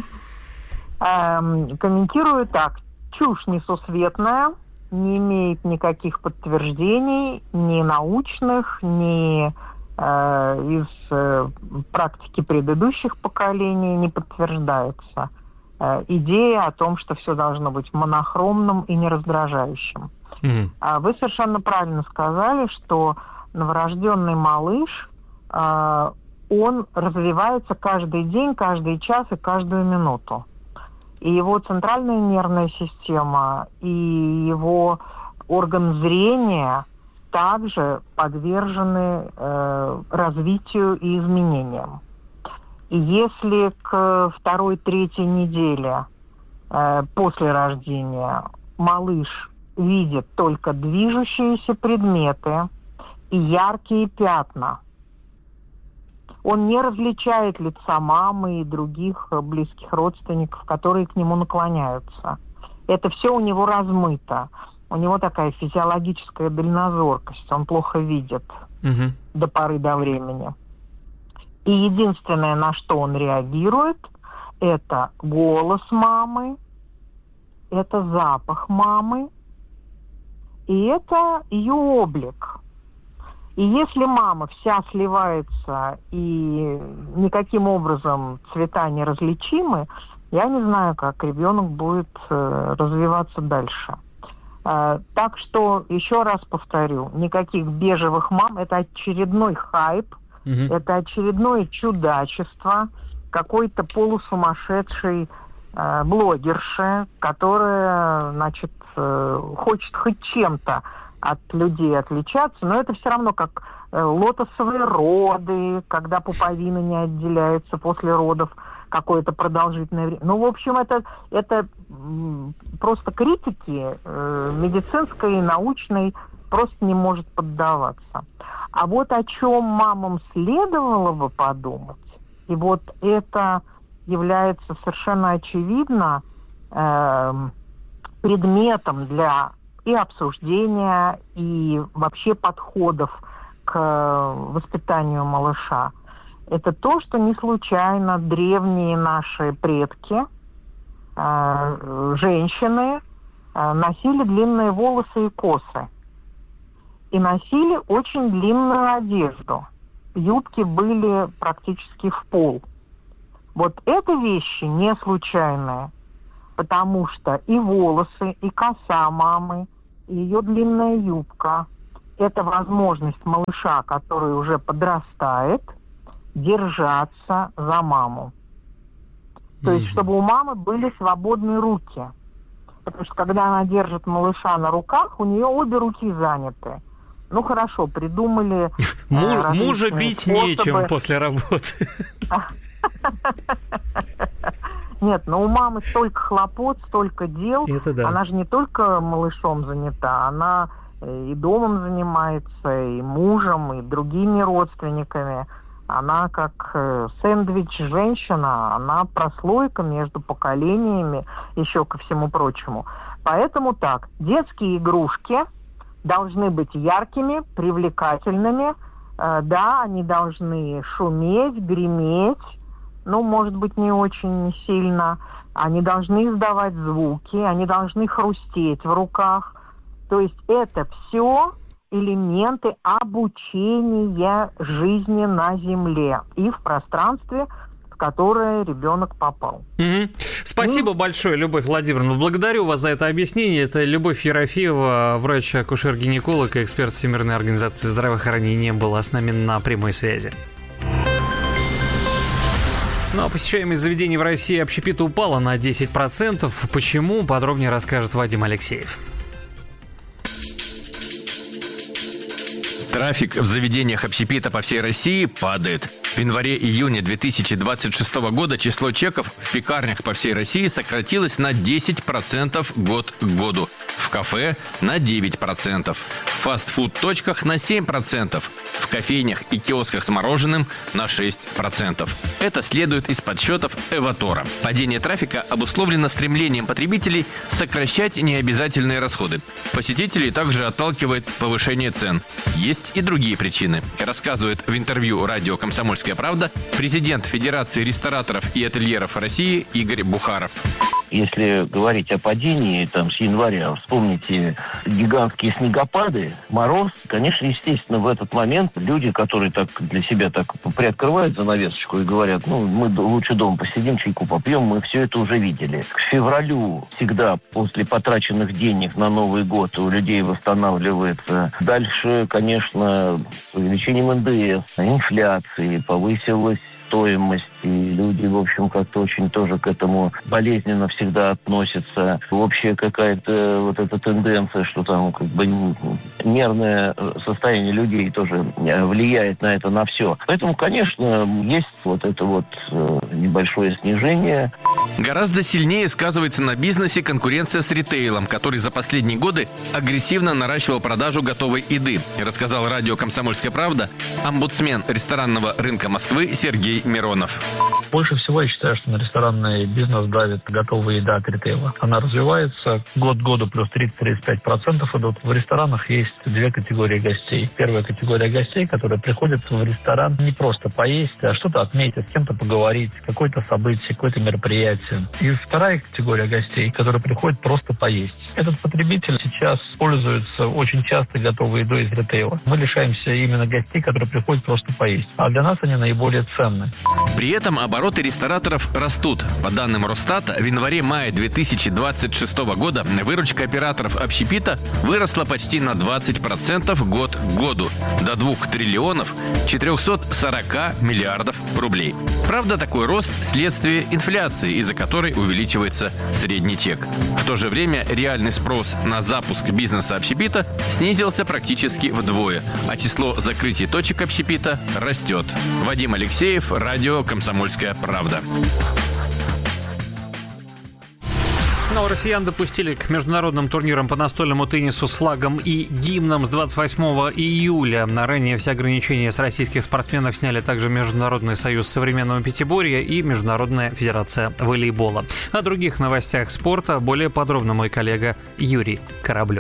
Комментирую так. Чушь несусветная, не имеет никаких подтверждений, ни научных, ни из практики предыдущих поколений не подтверждается идея о том, что все должно быть монохромным и нераздражающим. А вы совершенно правильно сказали, что новорожденный малыш, он развивается каждый день, каждый час и каждую минуту. И его центральная нервная система, и его орган зрения также подвержены развитию и изменениям. И если к 2-3 неделе после рождения малыш видит только движущиеся предметы и яркие пятна, он не различает лица мамы и других близких родственников, которые к нему наклоняются. Это все у него размыто. У него такая физиологическая дальнозоркость, он плохо видит до поры до времени. И единственное, на что он реагирует, это голос мамы, это запах мамы, и это ее облик. И если мама вся сливается и никаким образом цвета не различимы, я не знаю, как ребенок будет развиваться дальше. Так что, еще раз повторю, никаких бежевых мам, это очередной хайп, это очередное чудачество, какой-то полусумасшедший блогерши, которая, значит, хочет хоть чем-то от людей отличаться, но это все равно как лотосовые роды, когда пуповина не отделяется после родов какое-то продолжительное время. Ну, в общем, это просто критики медицинской и научной просто не может поддаваться. А вот о чем мамам следовало бы подумать, и вот это является совершенно очевидно предметом для и обсуждения, и вообще подходов к воспитанию малыша. Это то, что не случайно древние наши предки, женщины, носили длинные волосы и косы. И носили очень длинную одежду. Юбки были практически в пол. Вот это вещи не случайные, потому что и волосы, и коса мамы, и ее длинная юбка – это возможность малыша, который уже подрастает, держаться за маму. То есть, чтобы у мамы были свободные руки. Потому что, когда она держит малыша на руках, у нее обе руки заняты. Ну, хорошо, придумали... Мужа бить способы. Нечем после работы. Нет, но у мамы столько хлопот, столько дел. Да. Она же не только малышом занята, она и домом занимается, и мужем, и другими родственниками. Она как сэндвич-женщина, она прослойка между поколениями, еще ко всему прочему. Поэтому так, детские игрушки должны быть яркими, привлекательными. Да, они должны шуметь, греметь, ну, может быть, не очень сильно. Они должны издавать звуки, они должны хрустеть в руках. То есть это все элементы обучения жизни на Земле и в пространстве, в которое ребенок попал. Спасибо большое, Любовь Владимировна. Благодарю вас за это объяснение. Это Любовь Ерофеева, врач-акушер-гинеколог и эксперт Всемирной организации здравоохранения, была с нами на прямой связи. Ну а посещаемость заведений в России общепита упала на 10%. Почему? Подробнее расскажет Вадим Алексеев. Трафик в заведениях общепита по всей России падает. В январе-июне 2026 года число чеков в пекарнях по всей России сократилось на 10% год к году. В кафе на 9%. В фастфуд-точках на 7%. В кофейнях и киосках с мороженым на 6%. Это следует из подсчетов Эватора. Падение трафика обусловлено стремлением потребителей сокращать необязательные расходы. Посетителей также отталкивает повышение цен. Есть и другие причины, рассказывает в интервью радио «Комсомольская правда» президент Федерации рестораторов и ательеров России Игорь Бухаров. Если говорить о падении там, с января, вспомните гигантские снегопады, мороз, конечно, естественно, в этот момент люди, которые так для себя так приоткрывают занавесочку и говорят, ну, мы лучше дома посидим, чайку попьем, мы все это уже видели. К февралю всегда после потраченных денег на Новый год у людей восстанавливается. Дальше, конечно, увеличением НДС, инфляции, повысилась стоимость, и люди, в общем, как-то очень тоже к этому болезненно всегда относятся. Общая какая-то вот эта тенденция, что там как бы нервное состояние людей тоже влияет на это, на все. Поэтому, конечно, есть вот это вот небольшое снижение. Гораздо сильнее сказывается на бизнесе конкуренция с ритейлом, который за последние годы агрессивно наращивал продажу готовой еды, рассказал радио «Комсомольская правда» омбудсмен ресторанного рынка Москвы Сергей Миронов. Больше всего я считаю, что на ресторанный бизнес давит готовая еда от ритейла. Она развивается год к году плюс 30-35% идут. В ресторанах есть две категории гостей. Первая категория гостей, которые приходят в ресторан не просто поесть, а что-то отметить, с кем-то поговорить, какое-то событие, какое-то мероприятие. И вторая категория гостей, которые приходят просто поесть. Этот потребитель сейчас пользуется очень часто готовой едой из ритейла. Мы лишаемся именно гостей, которые приходят просто поесть. А для нас они наиболее ценные. рестораны. При этом обороты рестораторов растут. По данным Росстата, в январе-мае 2026 года выручка операторов общепита выросла почти на 20% год к году, до 2 триллионов 440 миллиардов рублей. Правда, такой рост – следствие инфляции, из-за которой увеличивается средний чек. В то же время реальный спрос на запуск бизнеса общепита снизился практически вдвое, а число закрытий точек общепита растет. Вадим Алексеев, радио «Комсомольская правда». Но россиян допустили к международным турнирам по настольному теннису с флагом и гимном с 28 июля. Ранее все ограничения с российских спортсменов сняли также Международный союз современного пятиборья и Международная федерация волейбола. О других новостях спорта более подробно мой коллега Юрий Кораблев.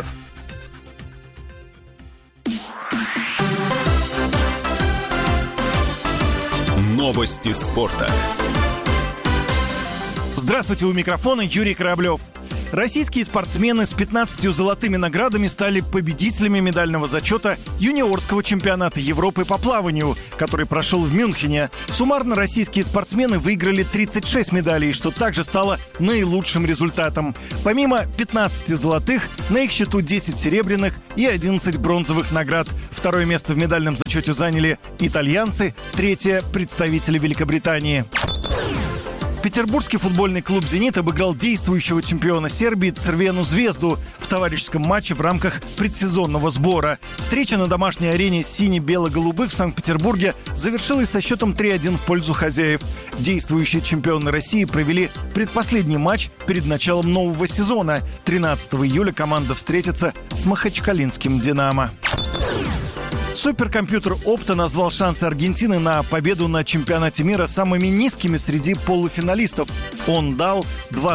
Новости спорта. Здравствуйте, у микрофона Юрий Кораблев. Российские спортсмены с 15 золотыми наградами стали победителями медального зачета юниорского чемпионата Европы по плаванию, который прошел в Мюнхене. Суммарно российские спортсмены выиграли 36 медалей, что также стало наилучшим результатом. Помимо 15 золотых, на их счету 10 серебряных и 11 бронзовых наград. Второе место в медальном зачете заняли итальянцы, третье – представители Великобритании. Петербургский футбольный клуб «Зенит» обыграл действующего чемпиона Сербии Црвену Звезду в товарищеском матче в рамках предсезонного сбора. Встреча на домашней арене сине-бело-голубых в Санкт-Петербурге завершилась со счетом 3-1 в пользу хозяев. Действующие чемпионы России провели предпоследний матч перед началом нового сезона. 13 июля команда встретится с махачкалинским «Динамо». Суперкомпьютер Opta назвал шансы Аргентины на победу на чемпионате мира самыми низкими среди полуфиналистов. Он дал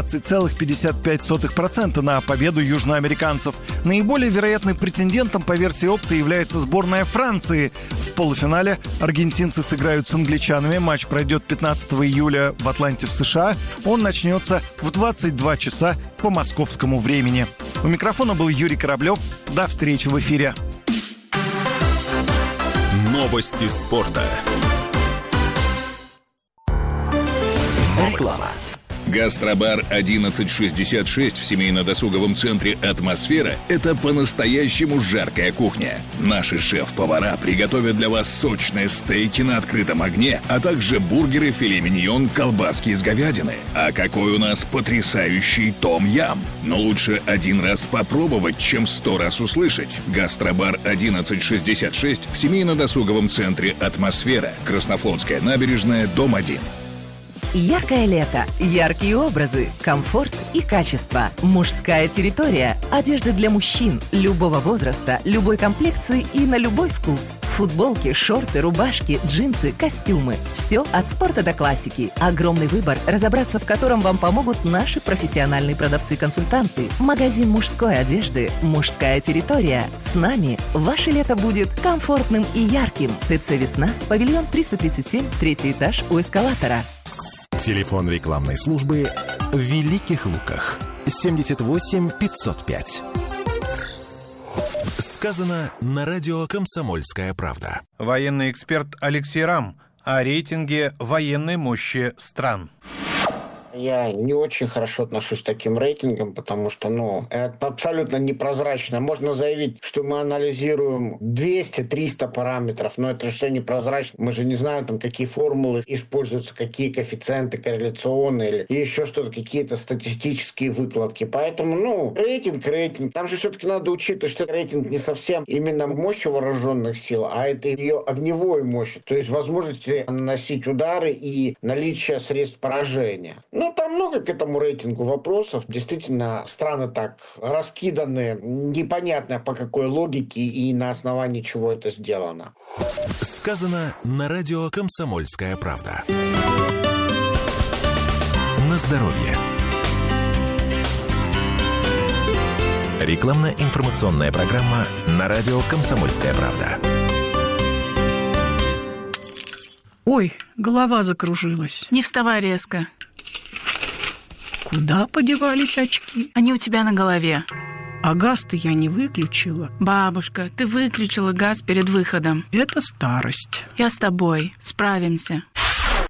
20,55% на победу южноамериканцев. Наиболее вероятным претендентом по версии Opta является сборная Франции. В полуфинале аргентинцы сыграют с англичанами. Матч пройдет 15 июля в Атланте в США. Он начнется в 22 часа по московскому времени. У микрофона был Юрий Кораблев. До встречи в эфире. Новости спорта. Реклама. Гастробар 1166 в семейно-досуговом центре «Атмосфера» — это по-настоящему жаркая кухня. Наши шеф-повара приготовят для вас сочные стейки на открытом огне, а также бургеры, филе миньон, колбаски из говядины. А какой у нас потрясающий том-ям! Но лучше один раз попробовать, чем 100 раз услышать. Гастробар 1166 в семейно-досуговом центре «Атмосфера», Краснофлотская набережная, дом 1. Яркое лето, яркие образы, комфорт и качество. Мужская территория. Одежда для мужчин любого возраста, любой комплекции и на любой вкус. Футболки, шорты, рубашки, джинсы, костюмы. Все от спорта до классики. Огромный выбор, разобраться в котором вам помогут наши профессиональные продавцы-консультанты. Магазин мужской одежды «Мужская территория». С нами ваше лето будет комфортным и ярким. ТЦ «Весна», павильон 337, 3-й этаж у эскалатора. Телефон рекламной службы в Великих Луках. 78 505. Сказано на радио «Комсомольская правда». Военный эксперт Алексей Рам о рейтинге военной мощи стран. Я не очень хорошо отношусь к таким рейтингам, потому что, это абсолютно непрозрачно. Можно заявить, что мы анализируем 200-300 параметров, но это же все непрозрачно. Мы же не знаем, какие формулы используются, какие коэффициенты корреляционные или еще что-то, какие-то статистические выкладки. Поэтому, рейтинг. Там же все-таки надо учитывать, что рейтинг не совсем именно мощь вооруженных сил, а это ее огневой мощь, то есть возможности наносить удары и наличие средств поражения. Там много к этому рейтингу вопросов. Действительно, страны так раскиданы, непонятно по какой логике и на основании чего это сделано. Сказано на радио «Комсомольская правда». На здоровье. Рекламно-информационная программа на радио «Комсомольская правда». Ой, голова закружилась. Не вставай резко. Куда подевались очки? Они у тебя на голове. А газ-то я не выключила. Бабушка, ты выключила газ перед выходом. Это старость. Я с тобой. Справимся.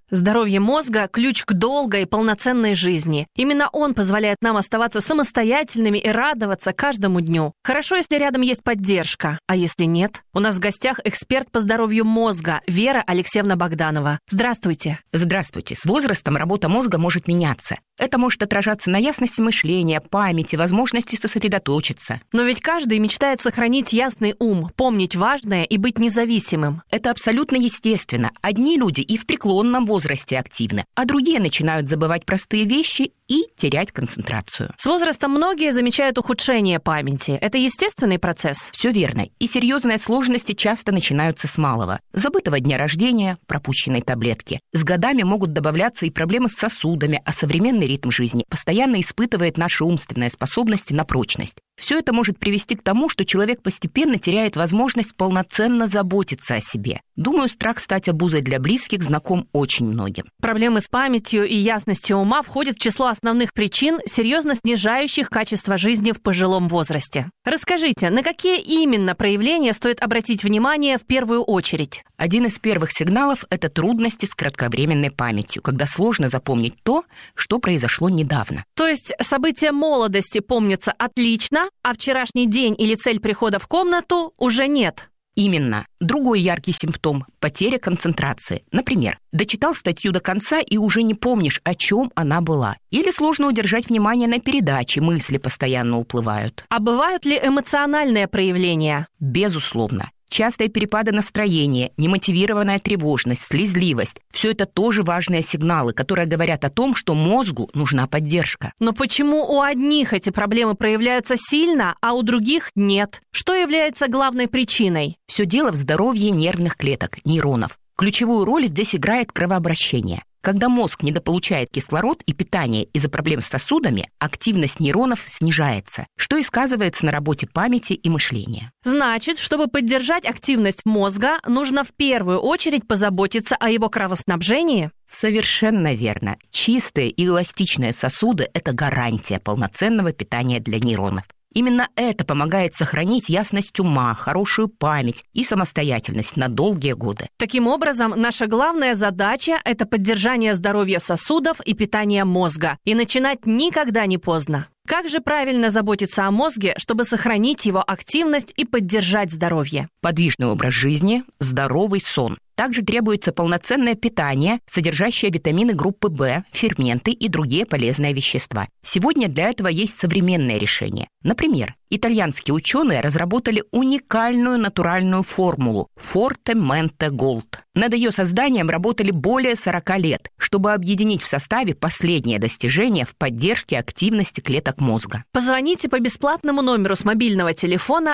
Здоровье мозга – ключ к долгой и полноценной жизни. Именно он позволяет нам оставаться самостоятельными и радоваться каждому дню. Хорошо, если рядом есть поддержка. А если нет? У нас в гостях эксперт по здоровью мозга Вера Алексеевна Богданова. Здравствуйте. Здравствуйте. С возрастом работа мозга может меняться. Это может отражаться на ясности мышления, памяти, возможности сосредоточиться. Но ведь каждый мечтает сохранить ясный ум, помнить важное и быть независимым. Это абсолютно естественно. Одни люди и в преклонном возрасте активны, а другие начинают забывать простые вещи и терять концентрацию. С возрастом многие замечают ухудшение памяти. Это естественный процесс? Все верно. И серьезные сложности часто начинаются с малого. Забытого дня рождения, пропущенной таблетки. С годами могут добавляться и проблемы с сосудами, а современный ритм жизни постоянно испытывает наши умственные способности на прочность. Все это может привести к тому, что человек постепенно теряет возможность полноценно заботиться о себе. Думаю, страх стать обузой для близких знаком очень многим. Проблемы с памятью и ясностью ума входят в число основных причин, серьезно снижающих качество жизни в пожилом возрасте. Расскажите, на какие именно проявления стоит обратить внимание в первую очередь? Один из первых сигналов – это трудности с кратковременной памятью, когда сложно запомнить то, что произошло недавно. То есть события молодости помнятся отлично, а вчерашний день или цель прихода в комнату уже нет? Именно. Другой яркий симптом – потеря концентрации. Например, дочитал статью до конца и уже не помнишь, о чем она была. Или сложно удержать внимание на передаче, мысли постоянно уплывают. А бывают ли эмоциональные проявления? Безусловно. Частые перепады настроения, немотивированная тревожность, слезливость – все это тоже важные сигналы, которые говорят о том, что мозгу нужна поддержка. Но почему у одних эти проблемы проявляются сильно, а у других нет? Что является главной причиной? Все дело в здоровье нервных клеток, нейронов. Ключевую роль здесь играет кровообращение. Когда мозг недополучает кислород и питание из-за проблем с сосудами, активность нейронов снижается, что и сказывается на работе памяти и мышления. Значит, чтобы поддержать активность мозга, нужно в первую очередь позаботиться о его кровоснабжении? Совершенно верно. Чистые и эластичные сосуды – это гарантия полноценного питания для нейронов. Именно это помогает сохранить ясность ума, хорошую память и самостоятельность на долгие годы. Таким образом, наша главная задача – это поддержание здоровья сосудов и питания мозга. И начинать никогда не поздно. Как же правильно заботиться о мозге, чтобы сохранить его активность и поддержать здоровье? Подвижный образ жизни, здоровый сон. Также требуется полноценное питание, содержащее витамины группы В, ферменты и другие полезные вещества. Сегодня для этого есть современные решения. Например, итальянские ученые разработали уникальную натуральную формулу Forte Mente Gold. Над ее созданием работали более 40 лет, чтобы объединить в составе последние достижения в поддержке активности клеток мозга. Позвоните по бесплатному номеру с мобильного телефона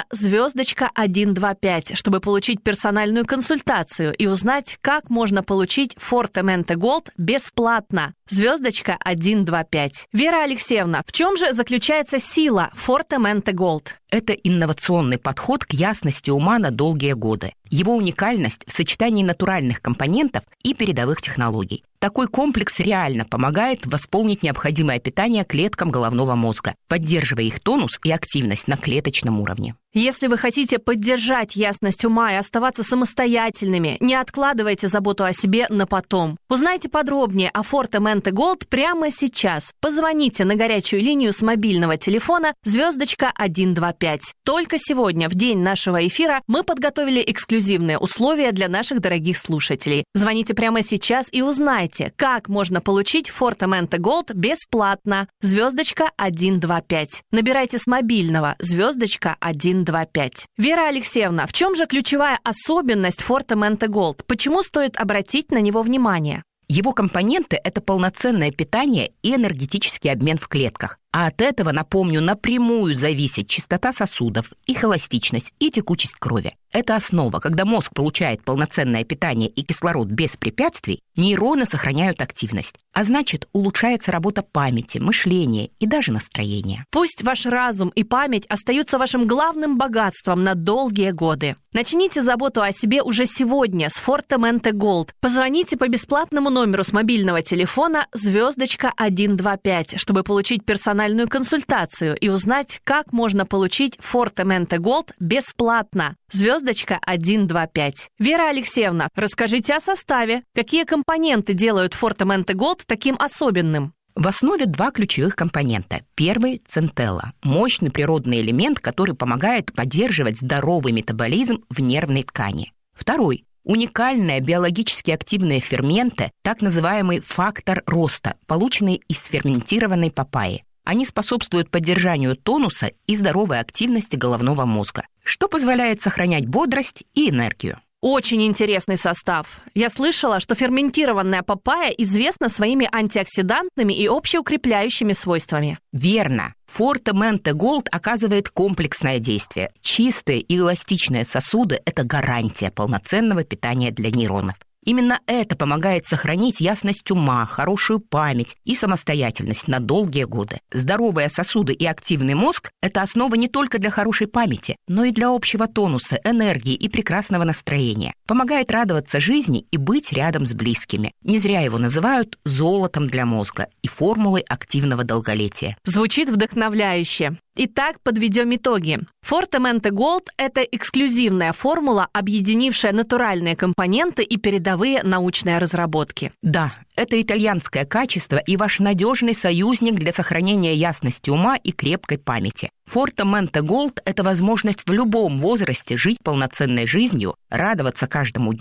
*125, чтобы получить персональную консультацию и узнать, как можно получить Forte Mente Gold бесплатно. *125. Вера Алексеевна, в чем же заключается сила Forte Mente Gold? Это инновационный подход к ясности ума на долгие годы. Его уникальность в сочетании натуральных компонентов и передовых технологий. Такой комплекс реально помогает восполнить необходимое питание клеткам головного мозга, поддерживая их тонус и активность на клеточном уровне. Если вы хотите поддержать ясность ума и оставаться самостоятельными, не откладывайте заботу о себе на потом. Узнайте подробнее о Forte Mente Gold прямо сейчас. Позвоните на горячую линию с мобильного телефона *125. Только сегодня, в день нашего эфира, мы подготовили эксклюзивные условия для наших дорогих слушателей. Звоните прямо сейчас и узнайте, как можно получить Forte Mente Gold бесплатно. *125. Набирайте с мобильного *125. Вера Алексеевна, в чем же ключевая особенность Forte Mente Gold? Почему стоит обратить на него внимание? Его компоненты – это полноценное питание и энергетический обмен в клетках. А от этого, напомню, напрямую зависит чистота сосудов, их эластичность и текучесть крови. Это основа. Когда мозг получает полноценное питание и кислород без препятствий, нейроны сохраняют активность. А значит, улучшается работа памяти, мышления и даже настроения. Пусть ваш разум и память остаются вашим главным богатством на долгие годы. Начните заботу о себе уже сегодня с Forte Mente Gold. Позвоните по бесплатному номеру с мобильного телефона *125, чтобы получить персональную персональную консультацию и узнать, как можно получить Forte Mente Gold бесплатно. Звездочка 125. Вера Алексеевна, расскажите о составе. Какие компоненты делают Forte Mente Gold таким особенным? В основе 2 ключевых компонента. Первый – центелла. Мощный природный элемент, который помогает поддерживать здоровый метаболизм в нервной ткани. Второй – уникальные биологически активные ферменты, так называемый фактор роста, полученный из ферментированной папайи. Они способствуют поддержанию тонуса и здоровой активности головного мозга, что позволяет сохранять бодрость и энергию. Очень интересный состав. Я слышала, что ферментированная папайя известна своими антиоксидантными и общеукрепляющими свойствами. Верно. Forte Mente Gold оказывает комплексное действие. Чистые и эластичные сосуды – это гарантия полноценного питания для нейронов. Именно это помогает сохранить ясность ума, хорошую память и самостоятельность на долгие годы. Здоровые сосуды и активный мозг – это основа не только для хорошей памяти, но и для общего тонуса, энергии и прекрасного настроения. Помогает радоваться жизни и быть рядом с близкими. Не зря его называют золотом для мозга и формулой активного долголетия. Звучит вдохновляюще. Итак, подведем итоги. Forte Mente Gold – это эксклюзивная формула, объединившая натуральные компоненты и передовые научные разработки. Да, это итальянское качество и ваш надежный союзник для сохранения ясности ума и крепкой памяти. Forte Mente Gold – это возможность в любом возрасте жить полноценной жизнью, радоваться каждому дню